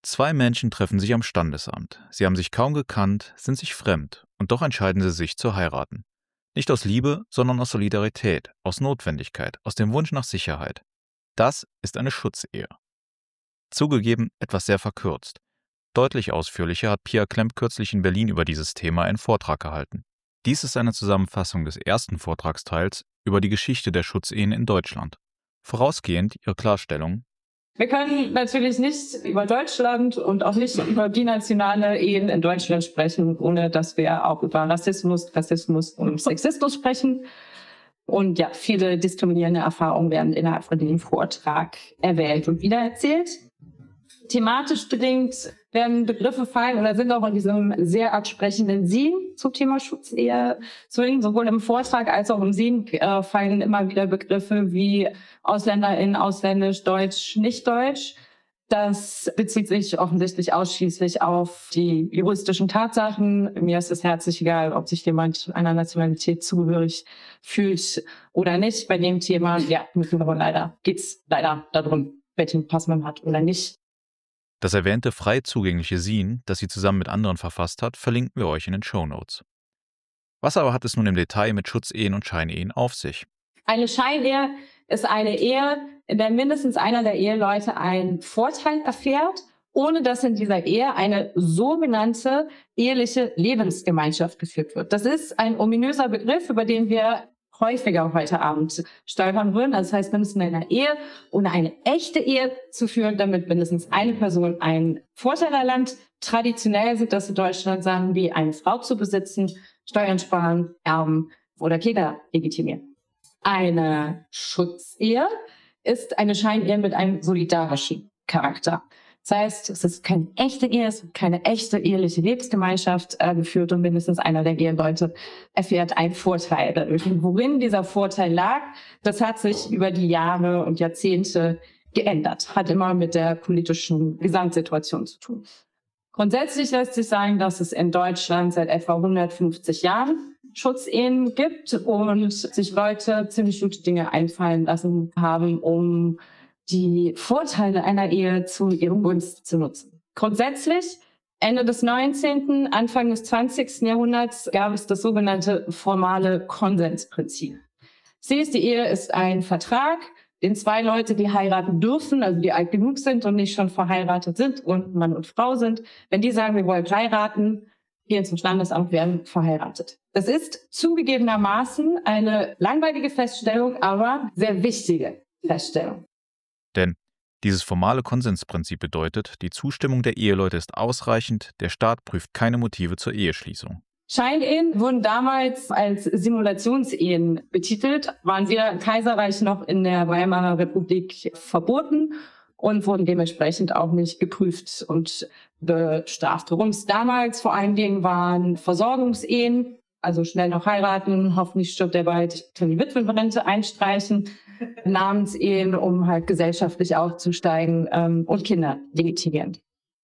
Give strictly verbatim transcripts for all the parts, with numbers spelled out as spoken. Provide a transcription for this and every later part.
Zwei Menschen treffen sich am Standesamt. Sie haben sich kaum gekannt, sind sich fremd und doch entscheiden sie sich zu heiraten. Nicht aus Liebe, sondern aus Solidarität, aus Notwendigkeit, aus dem Wunsch nach Sicherheit. Das ist eine Schutzehe. Zugegeben, etwas sehr verkürzt. Deutlich ausführlicher hat Pia Klemp kürzlich in Berlin über dieses Thema einen Vortrag gehalten. Dies ist eine Zusammenfassung des ersten Vortragsteils über die Geschichte der Schutzehen in Deutschland. Vorausgehend ihre Klarstellung: Wir können natürlich nicht über Deutschland und auch nicht über binationale Ehen in Deutschland sprechen, ohne dass wir auch über Rassismus, Rassismus und Sexismus sprechen. Und ja, viele diskriminierende Erfahrungen werden innerhalb von diesem Vortrag erwähnt und wiedererzählt. Thematisch bedingt werden Begriffe fallen oder sind auch in diesem sehr ansprechenden Sie zum Thema Schutzehe. Sowohl im Vortrag als auch im Sie äh, fallen immer wieder Begriffe wie AusländerInnen, ausländisch, deutsch, nicht deutsch. Das bezieht sich offensichtlich ausschließlich auf die juristischen Tatsachen. Mir ist es herzlich egal, ob sich jemand einer Nationalität zugehörig fühlt oder nicht. Bei dem Thema, ja, müssen wir aber leider, geht's leider darum, welchen Pass man hat oder nicht. Das erwähnte frei zugängliche Sin, das sie zusammen mit anderen verfasst hat, verlinken wir euch in den Shownotes. Was aber hat es nun im Detail mit Schutzehen und Scheinehen auf sich? Eine Scheinehe ist eine Ehe, in der mindestens einer der Eheleute einen Vorteil erfährt, ohne dass in dieser Ehe eine sogenannte eheliche Lebensgemeinschaft geführt wird. Das ist ein ominöser Begriff, über den wir häufiger heute Abend stolpern würden. Also das heißt, mindestens in einer Ehe ohne eine echte Ehe zu führen, damit mindestens eine Person einen Vorteil erlangt. Traditionell sind das in Deutschland Sachen wie eine Frau zu besitzen, Steuern sparen, erben oder Kinder legitimieren. Eine Schutzehe ist eine Scheinehe mit einem solidarischen Charakter. Das heißt, es ist keine echte Ehe, es wird keine echte eheliche Lebensgemeinschaft äh, geführt und mindestens einer der Eheleute erfährt einen Vorteil dadurch. Und worin dieser Vorteil lag, das hat sich über die Jahre und Jahrzehnte geändert. Hat immer mit der politischen Gesamtsituation zu tun. Grundsätzlich lässt sich sagen, dass es in Deutschland seit etwa hundertfünfzig Jahren Schutzehen gibt und sich Leute ziemlich gute Dinge einfallen lassen haben, um die Vorteile einer Ehe zu ihrem Gunst zu nutzen. Grundsätzlich, Ende des neunzehnten., Anfang des zwanzigsten. Jahrhunderts gab es das sogenannte formale Konsensprinzip. Sie ist, die Ehe ist ein Vertrag, den zwei Leute, die heiraten dürfen, also die alt genug sind und nicht schon verheiratet sind und Mann und Frau sind, wenn die sagen, wir wollen heiraten, gehen zum Standesamt, werden verheiratet. Das ist zugegebenermaßen eine langweilige Feststellung, aber sehr wichtige Feststellung. Denn dieses formale Konsensprinzip bedeutet, die Zustimmung der Eheleute ist ausreichend, der Staat prüft keine Motive zur Eheschließung. Scheinehen wurden damals als Simulationsehen betitelt, waren weder im Kaiserreich noch in der Weimarer Republik verboten und wurden dementsprechend auch nicht geprüft und bestraft. Worum es damals vor allen Dingen waren Versorgungsehen, also schnell noch heiraten, hoffentlich stirbt er bald, ich kann die Witwenrente einstreichen, Namensehen, um halt gesellschaftlich aufzusteigen ähm, und Kinder legitimieren.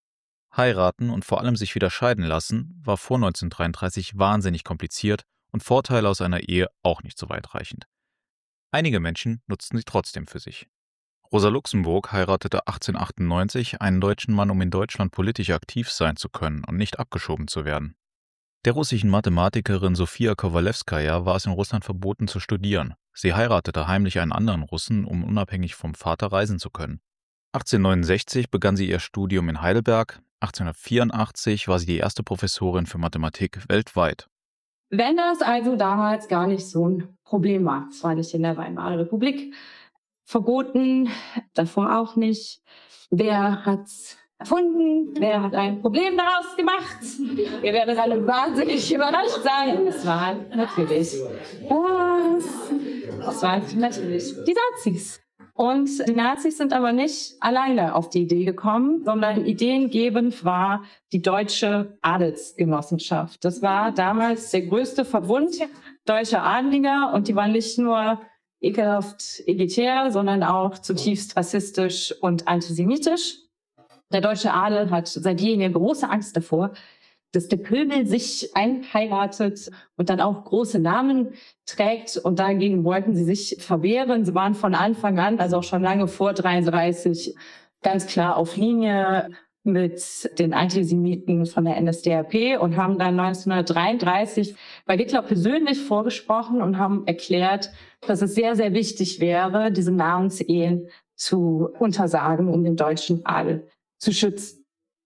Heiraten und vor allem sich wieder scheiden lassen war vor neunzehnhundertdreiunddreißig wahnsinnig kompliziert und Vorteile aus einer Ehe auch nicht so weitreichend. Einige Menschen nutzten sie trotzdem für sich. Rosa Luxemburg heiratete achtzehnhundertachtundneunzig einen deutschen Mann, um in Deutschland politisch aktiv sein zu können und nicht abgeschoben zu werden. Der russischen Mathematikerin Sofia Kowalewskaja war es in Russland verboten zu studieren. Sie heiratete heimlich einen anderen Russen, um unabhängig vom Vater reisen zu können. achtzehnhundertneunundsechzig begann sie ihr Studium in Heidelberg. achtzehnhundertvierundachtzig war sie die erste Professorin für Mathematik weltweit. Wenn das also damals gar nicht so ein Problem war, es war nicht in der Weimarer Republik verboten, davor auch nicht. Wer hat's erfunden? Wer hat ein Problem daraus gemacht? Ihr werdet alle wahnsinnig überrascht sein. Es waren natürlich, was? Es waren natürlich die Nazis. Und die Nazis sind aber nicht alleine auf die Idee gekommen, sondern ideengebend war die Deutsche Adelsgenossenschaft. Das war damals der größte Verbund deutscher Adliger und die waren nicht nur ekelhaft elitär, sondern auch zutiefst rassistisch und antisemitisch. Der deutsche Adel hat seit jeher große Angst davor, dass der Pöbel sich einheiratet und dann auch große Namen trägt. Und dagegen wollten sie sich verwehren. Sie waren von Anfang an, also auch schon lange vor dreiunddreißig, ganz klar auf Linie mit den Antisemiten von der N S D A P und haben dann neunzehnhundertdreiunddreißig bei Hitler persönlich vorgesprochen und haben erklärt, dass es sehr, sehr wichtig wäre, diese Namensehen zu untersagen, um den deutschen Adel zu schützen.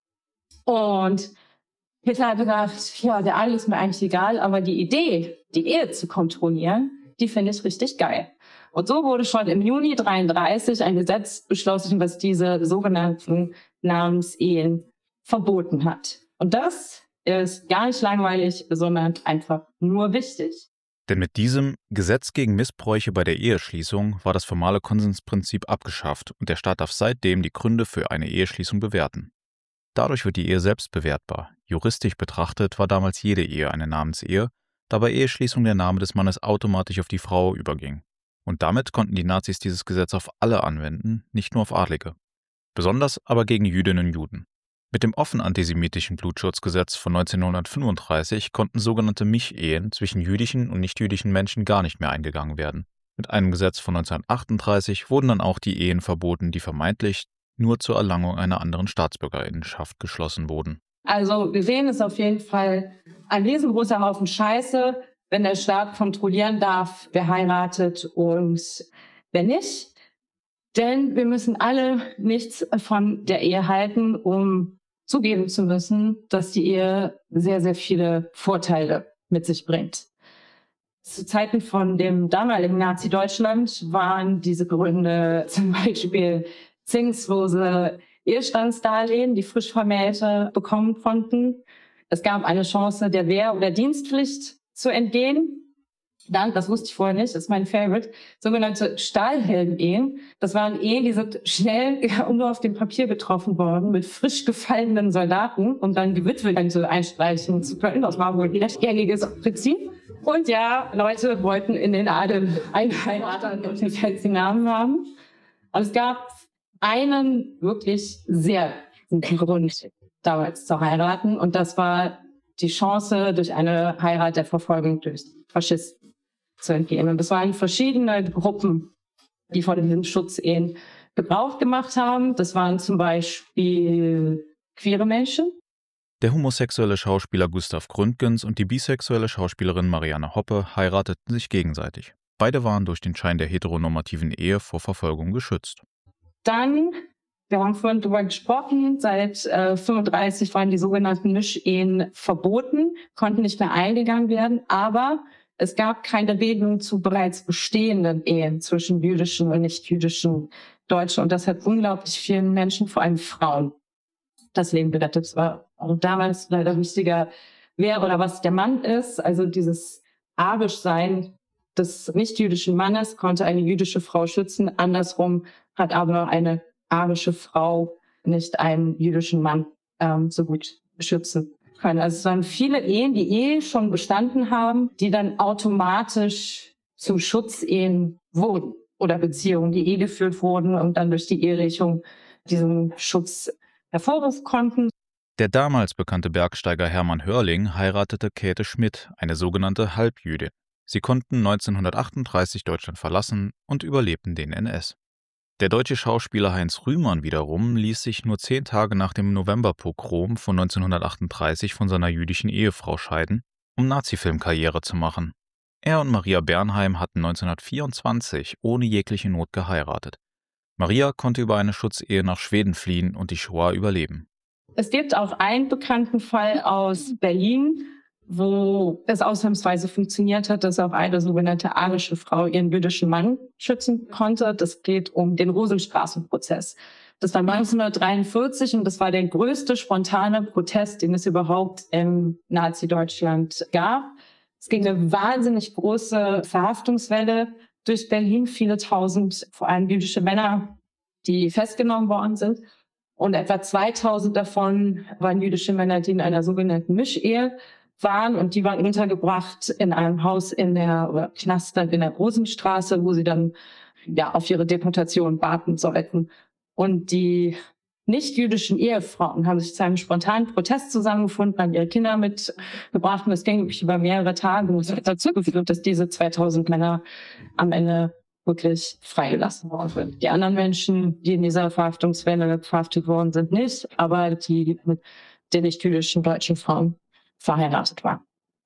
Und Hitler hat gedacht, ja, der Adel ist mir eigentlich egal, aber die Idee, die Ehe zu kontrollieren, die finde ich richtig geil. Und so wurde schon im Juni neunzehnhundertdreiunddreißig ein Gesetz beschlossen, was diese sogenannten Namensehen verboten hat. Und das ist gar nicht langweilig, sondern einfach nur wichtig. Denn mit diesem Gesetz gegen Missbräuche bei der Eheschließung war das formale Konsensprinzip abgeschafft und der Staat darf seitdem die Gründe für eine Eheschließung bewerten. Dadurch wird die Ehe selbst bewertbar. Juristisch betrachtet war damals jede Ehe eine Namensehe, da bei Eheschließung der Name des Mannes automatisch auf die Frau überging. Und damit konnten die Nazis dieses Gesetz auf alle anwenden, nicht nur auf Adlige. Besonders aber gegen Jüdinnen und Juden. Mit dem offen antisemitischen Blutschutzgesetz von neunzehnhundertfünfunddreißig konnten sogenannte Mischehen zwischen jüdischen und nichtjüdischen Menschen gar nicht mehr eingegangen werden. Mit einem Gesetz von neunzehnhundertachtunddreißig wurden dann auch die Ehen verboten, die vermeintlich nur zur Erlangung einer anderen Staatsbürgerinnenschaft geschlossen wurden. Also wir sehen es auf jeden Fall ein riesengroßer Haufen Scheiße, wenn der Staat kontrollieren darf, wer heiratet und wer nicht. Denn wir müssen alle nichts von der Ehe halten, um zugeben zu müssen, dass die Ehe sehr, sehr viele Vorteile mit sich bringt. Zu Zeiten von dem damaligen Nazi-Deutschland waren diese Gründe zum Beispiel zinslose Ehestandsdarlehen, die frisch Vermählte bekommen konnten. Es gab eine Chance, der Wehr- oder Dienstpflicht zu entgehen. Dann, das wusste ich vorher nicht, das ist mein Favorite, sogenannte Stahlhelm-Ehen. Das waren Ehen, die sind schnell ja, nur auf dem Papier getroffen worden mit frisch gefallenen Soldaten, um dann Gewitwete einstreichen zu können. Das war wohl ein rechtgängiges Prinzip. Und ja, Leute wollten in den Adel einheiraten und den fancy Namen haben. Und es gab einen wirklich sehr guten Grund, damals zu heiraten. Und das war die Chance, durch eine Heirat der Verfolgung durch Faschisten zu entgehen. Und das waren verschiedene Gruppen, die von den Schutzehen Gebrauch gemacht haben. Das waren zum Beispiel queere Menschen. Der homosexuelle Schauspieler Gustav Gründgens und die bisexuelle Schauspielerin Marianne Hoppe heirateten sich gegenseitig. Beide waren durch den Schein der heteronormativen Ehe vor Verfolgung geschützt. Dann, wir haben vorhin darüber gesprochen, seit äh, fünfunddreißig waren die sogenannten Mischehen verboten, konnten nicht mehr eingegangen werden, aber es gab keine Regelung zu bereits bestehenden Ehen zwischen jüdischen und nicht-jüdischen Deutschen. Und das hat unglaublich vielen Menschen, vor allem Frauen, das Leben gerettet. Es war auch damals leider wichtiger, wer oder was der Mann ist. Also dieses Arischsein des nicht-jüdischen Mannes konnte eine jüdische Frau schützen. Andersrum hat aber eine arische Frau nicht einen jüdischen Mann ähm, so gut schützen können. Also es waren viele Ehen, die eh schon bestanden haben, die dann automatisch zu Schutzehen wurden oder Beziehungen, die eh geführt wurden und dann durch die Eheregelung diesen Schutz hervorrufen konnten. Der damals bekannte Bergsteiger Hermann Hörling heiratete Käthe Schmidt, eine sogenannte Halbjüdin. Sie konnten neunzehnhundertachtunddreißig Deutschland verlassen und überlebten den N S. Der deutsche Schauspieler Heinz Rühmann wiederum ließ sich nur zehn Tage nach dem Novemberpogrom von neunzehnhundertachtunddreißig von seiner jüdischen Ehefrau scheiden, um Nazi-Filmkarriere zu machen. Er und Maria Bernheim hatten neunzehnhundertvierundzwanzig ohne jegliche Not geheiratet. Maria konnte über eine Schutzehe nach Schweden fliehen und die Shoah überleben. Es gibt auch einen bekannten Fall aus Berlin, wo es ausnahmsweise funktioniert hat, dass auch eine sogenannte arische Frau ihren jüdischen Mann schützen konnte. Das geht um den Rosenstraßenprozess. Das war neunzehnhundertdreiundvierzig und das war der größte spontane Protest, den es überhaupt im Nazi-Deutschland gab. Es ging eine wahnsinnig große Verhaftungswelle durch Berlin, viele tausend, vor allem jüdische Männer, die festgenommen worden sind. Und etwa zweitausend davon waren jüdische Männer, die in einer sogenannten Mischehe waren. Und die waren untergebracht in einem Haus in der, oder Knast in der Rosenstraße, wo sie dann ja auf ihre Deportation warten sollten. Und die nicht-jüdischen Ehefrauen haben sich zu einem spontanen Protest zusammengefunden, haben ihre Kinder mitgebracht. Und es ging wirklich über mehrere Tage. Und es hat dazu geführt, dass diese zweitausend Männer am Ende wirklich freigelassen worden sind. Die anderen Menschen, die in dieser Verhaftungswelle verhaftet worden sind, nicht, aber die mit den nicht-jüdischen deutschen Frauen verheiratet waren.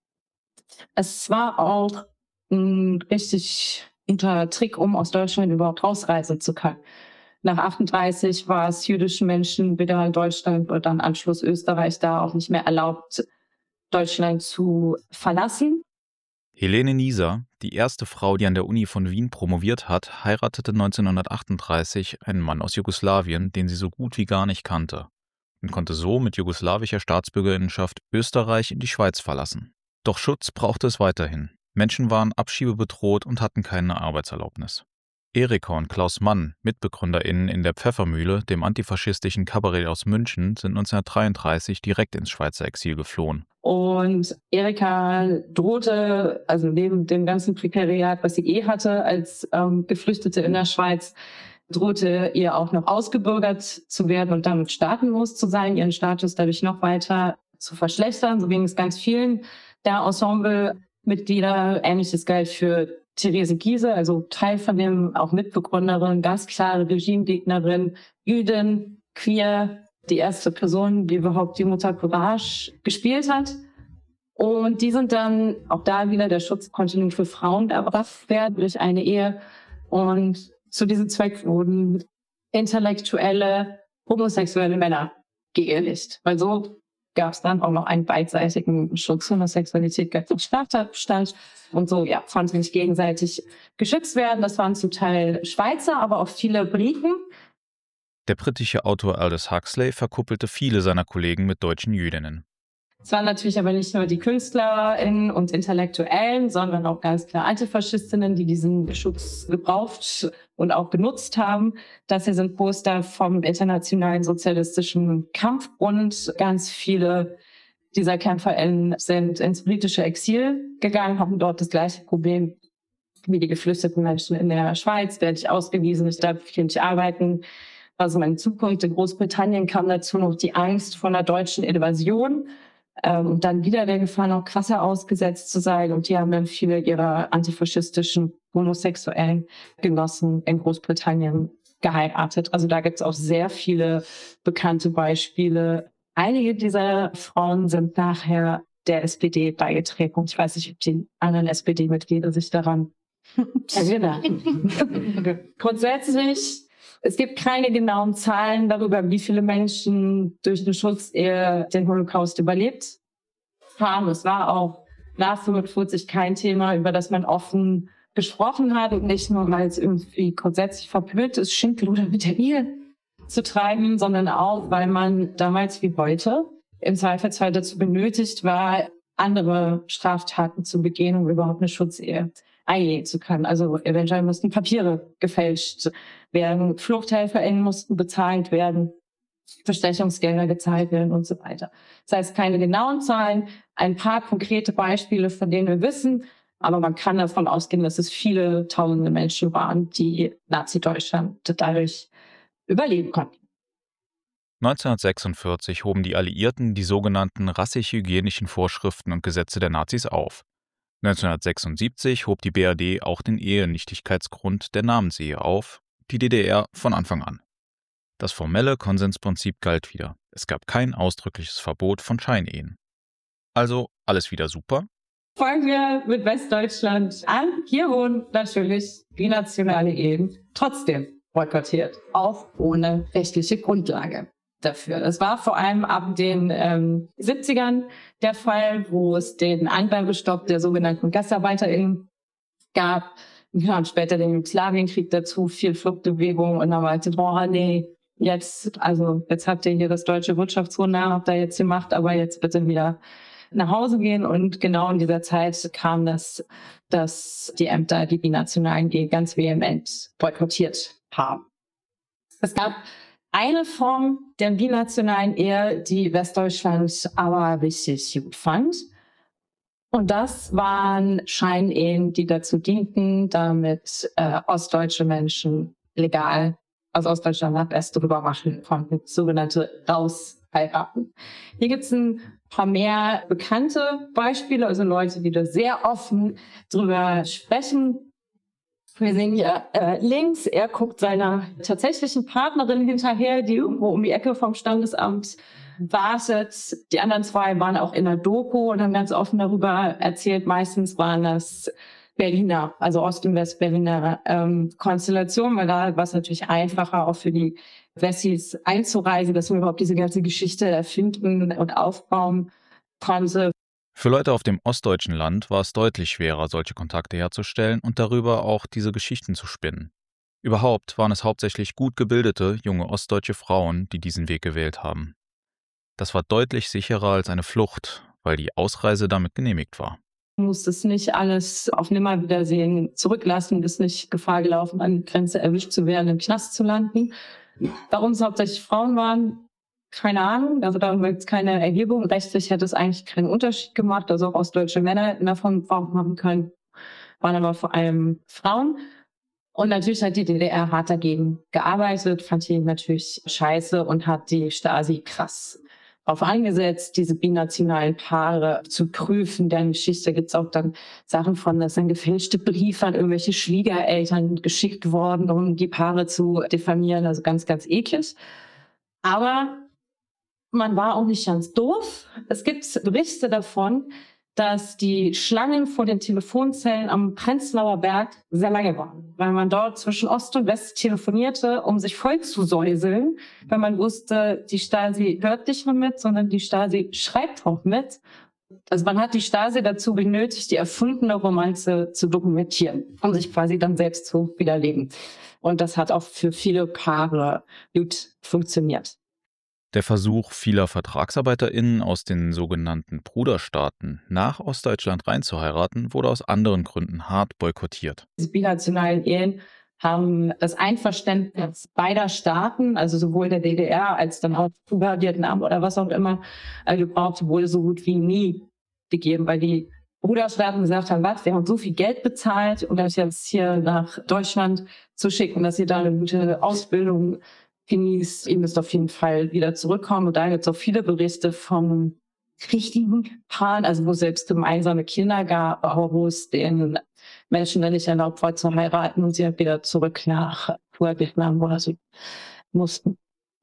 Es war auch ein richtig guter Trick, um aus Deutschland überhaupt ausreisen zu können. Nach achtunddreißig war es jüdischen Menschen weder in Deutschland oder dann Anschluss Österreich da auch nicht mehr erlaubt, Deutschland zu verlassen. Helene Nieser, die erste Frau, die an der Uni von Wien promoviert hat, heiratete neunzehnhundertachtunddreißig einen Mann aus Jugoslawien, den sie so gut wie gar nicht kannte, und konnte so mit jugoslawischer Staatsbürgerinnenschaft Österreich in die Schweiz verlassen. Doch Schutz brauchte es weiterhin. Menschen waren abschiebebedroht und hatten keine Arbeitserlaubnis. Erika und Klaus Mann, MitbegründerInnen in der Pfeffermühle, dem antifaschistischen Kabarett aus München, sind neunzehnhundertdreiunddreißig direkt ins Schweizer Exil geflohen. Und Erika drohte, also neben dem ganzen Prekariat, was sie eh hatte als ähm, Geflüchtete in der Schweiz, drohte ihr auch noch ausgebürgert zu werden und damit staatenlos zu sein, ihren Status dadurch noch weiter zu verschlechtern. So ging es ganz vielen der Ensemblemitglieder. Ähnliches galt für Therese Giehse, also Teil von dem, auch Mitbegründerin, ganz klare Regimegegnerin, Jüdin, queer, die erste Person, die überhaupt die Mutter Courage gespielt hat. Und die sind dann, auch da wieder der Schutz konnte nur für Frauen erbracht werden durch eine Ehe. Und zu diesem Zweck wurden intellektuelle, homosexuelle Männer geehelicht. Weil so gab es dann auch noch einen beidseitigen Schutz von der Sexualität galt zum Straftatbestand. Und so ja, konnten sich gegenseitig geschützt werden. Das waren zum Teil Schweizer, aber auch viele Briten. Der britische Autor Aldous Huxley verkuppelte viele seiner Kollegen mit deutschen Jüdinnen. Es waren natürlich aber nicht nur die KünstlerInnen und Intellektuellen, sondern auch ganz klar Antifaschistinnen, die diesen Schutz gebraucht und auch genutzt haben. Das hier sind Poster vom Internationalen Sozialistischen Kampfbund. Ganz viele dieser KämpferInnen sind ins britische Exil gegangen, haben dort das gleiche Problem wie die geflüchteten Menschen in der Schweiz. Werde ich ausgewiesen, ich darf hier nicht arbeiten. Also meine Zukunft in Großbritannien kam dazu noch die Angst vor einer deutschen Invasion. Ähm, und dann wieder der Gefahr, noch krasser ausgesetzt zu sein. Und die haben dann viele ihrer antifaschistischen homosexuellen Genossen in Großbritannien geheiratet. Also da gibt es auch sehr viele bekannte Beispiele. Einige dieser Frauen sind nachher der S P D beigetreten. Ich weiß nicht, ob die anderen S P D-Mitglieder sich daran erinnern. Grundsätzlich, es gibt keine genauen Zahlen darüber, wie viele Menschen durch den Schutzehe den Holocaust überlebt haben. Es war auch nach fünfundvierzig kein Thema, über das man offen gesprochen hat. Und nicht nur, weil es irgendwie grundsätzlich verpönt ist, Schindluder mit der Ehe zu treiben, sondern auch, weil man damals wie heute im Zweifelsfall dazu benötigt war, andere Straftaten zu begehen, um überhaupt eine Schutzehe eingehen zu können. Also eventuell mussten Papiere gefälscht werden, FluchthelferInnen mussten bezahlt werden, Bestechungsgelder gezahlt werden und so weiter. Das heißt, keine genauen Zahlen, ein paar konkrete Beispiele, von denen wir wissen, aber man kann davon ausgehen, dass es viele tausende Menschen waren, die Nazi-Deutschland dadurch überleben konnten. neunzehnhundertsechsundvierzig hoben die Alliierten die sogenannten rassisch-hygienischen Vorschriften und Gesetze der Nazis auf. neunzehnhundertsechsundsiebzig hob die B R D auch den Ehenichtigkeitsgrund der Namensehe auf, die D D R von Anfang an. Das formelle Konsensprinzip galt wieder. Es gab kein ausdrückliches Verbot von Scheinehen. Also alles wieder super? Fangen wir mit Westdeutschland an. Hier wurden natürlich binationale Ehen trotzdem boykottiert, auch ohne rechtliche Grundlage dafür. Das war vor allem ab den ähm, siebzigern der Fall, wo es den Anwerbestopp der sogenannten GastarbeiterInnen gab. Ja, und später den Jugoslawienkrieg dazu, viel Fluchtbewegung und dann meinte, boah, nee, jetzt, also jetzt habt ihr hier das deutsche Wirtschaftswunder, habt ihr jetzt gemacht, aber jetzt bitte wieder nach Hause gehen. Und genau in dieser Zeit kam das, dass die Ämter die binationalen Ehen ganz vehement boykottiert haben. Es gab eine Form der binationalen Ehe, die Westdeutschland aber richtig gut fand. Und das waren Scheinehen, die dazu dienten, damit äh, ostdeutsche Menschen legal aus Ostdeutschland nach West rüber machen konnten, sogenannte Rausheiraten. Hier gibt es ein paar mehr bekannte Beispiele, also Leute, die da sehr offen drüber sprechen. Wir sehen hier äh, links, er guckt seiner tatsächlichen Partnerin hinterher, die irgendwo um die Ecke vom Standesamt wartet. Die anderen zwei waren auch in der Doku und haben ganz offen darüber erzählt. Meistens waren das Berliner, also Ost- und West-Berliner ähm, Konstellationen, weil da war es natürlich einfacher, auch für die Wessis einzureisen, dass man überhaupt diese ganze Geschichte erfinden und aufbauen konnte. Für Leute auf dem ostdeutschen Land war es deutlich schwerer, solche Kontakte herzustellen und darüber auch diese Geschichten zu spinnen. Überhaupt waren es hauptsächlich gut gebildete, junge ostdeutsche Frauen, die diesen Weg gewählt haben. Das war deutlich sicherer als eine Flucht, weil die Ausreise damit genehmigt war. Du musstest nicht alles auf Nimmerwiedersehen zurücklassen, bist nicht Gefahr gelaufen, an der Grenze erwischt zu werden, im Knast zu landen. Warum es hauptsächlich Frauen waren, keine Ahnung. Also da gibt es keine Erhebung. Rechtlich hätte es eigentlich keinen Unterschied gemacht. Also auch ostdeutsche Männer hätten davon Gebrauch machen können, waren aber vor allem Frauen. Und natürlich hat die D D R hart dagegen gearbeitet, fand die natürlich scheiße und hat die Stasi krass darauf angesetzt, diese binationalen Paare zu prüfen. Deren Geschichte gibt es auch dann Sachen von, dass dann gefälschte Briefe an irgendwelche Schwiegereltern geschickt worden, um die Paare zu diffamieren. Also ganz, ganz eklig. Aber man war auch nicht ganz doof. Es gibt Berichte davon, dass die Schlangen vor den Telefonzellen am Prenzlauer Berg sehr lange waren, weil man dort zwischen Ost und West telefonierte, um sich voll zu säuseln, weil man wusste, die Stasi hört nicht nur mit, sondern die Stasi schreibt auch mit. Also man hat die Stasi dazu benötigt, die erfundene Romanze zu dokumentieren, um sich quasi dann selbst zu widerlegen. Und das hat auch für viele Paare gut funktioniert. Der Versuch vieler VertragsarbeiterInnen aus den sogenannten Bruderstaaten nach Ostdeutschland reinzuheiraten, wurde aus anderen Gründen hart boykottiert. Diese binationalen Ehen haben das Einverständnis beider Staaten, also sowohl der D D R als dann auch Vietnam oder was auch immer, gebraucht, wurde so gut wie nie gegeben, weil die Bruderstaaten gesagt haben, was, wir haben so viel Geld bezahlt, um das jetzt hier nach Deutschland zu schicken, dass ihr da eine gute Ausbildung genießt. Ihr müsst auf jeden Fall wieder zurückkommen. Und da gibt es auch viele Berichte von richtigen Paaren, also wo es selbst gemeinsame Kinder gab, aber wo es den Menschen dann nicht erlaubt war zu heiraten und sie halt wieder zurück nach Vietnam, wo sie mussten.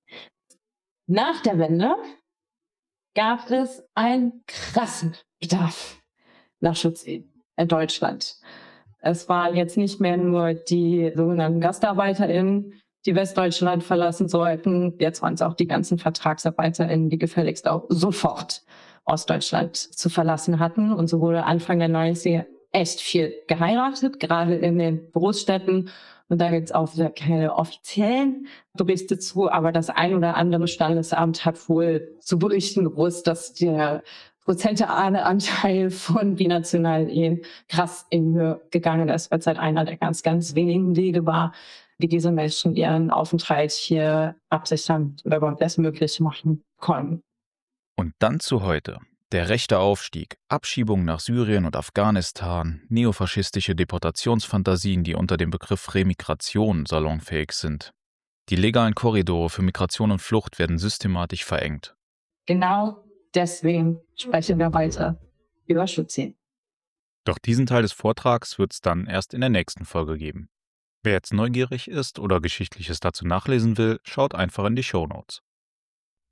Nach der Wende gab es einen krassen Bedarf nach Schutzehen in Deutschland. Es waren jetzt nicht mehr nur die sogenannten GastarbeiterInnen, die Westdeutschland verlassen sollten. Jetzt waren es auch die ganzen VertragsarbeiterInnen, die gefälligst auch sofort Ostdeutschland zu verlassen hatten. Und so wurde Anfang der neunziger echt viel geheiratet, gerade in den Großstädten. Und da gibt es auch wieder keine offiziellen Berichte zu, aber das ein oder andere Standesamt hat wohl zu berichten gewusst, dass der prozentuale Anteil von binationalen Ehen krass in die Höhe gegangen ist, weil es halt einer der ganz, ganz wenigen Wege war, wie diese Menschen ihren Aufenthalt hier absichern oder überhaupt erst möglich machen konnten. Und dann zu heute. Der rechte Aufstieg, Abschiebungen nach Syrien und Afghanistan, neofaschistische Deportationsfantasien, die unter dem Begriff Remigration salonfähig sind. Die legalen Korridore für Migration und Flucht werden systematisch verengt. Genau deswegen sprechen wir weiter über Schutzehen. Doch diesen Teil des Vortrags wird es dann erst in der nächsten Folge geben. Wer jetzt neugierig ist oder Geschichtliches dazu nachlesen will, schaut einfach in die Shownotes.